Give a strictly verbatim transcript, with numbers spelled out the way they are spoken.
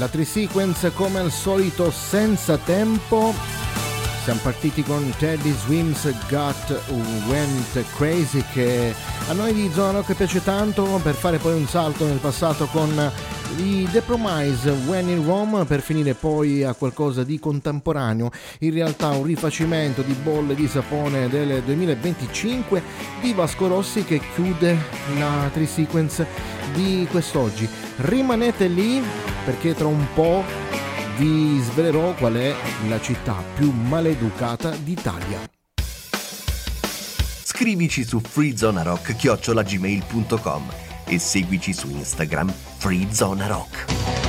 La Tri-Sequence come al solito senza tempo. Siamo partiti con Teddy Swims Got Went Crazy, che a noi di Zona Rock piace tanto, per fare poi un salto nel passato con i The Promise, When in Rome, per finire poi a qualcosa di contemporaneo, in realtà un rifacimento di Bolle di Sapone del duemilaventicinque di Vasco Rossi, che chiude la Tri-Sequence di quest'oggi. Rimanete lì perché tra un po' vi svelerò qual è la città più maleducata d'Italia. Scrivici su freezonarock chiocciola gmail punto com e seguici su Instagram freezonarock.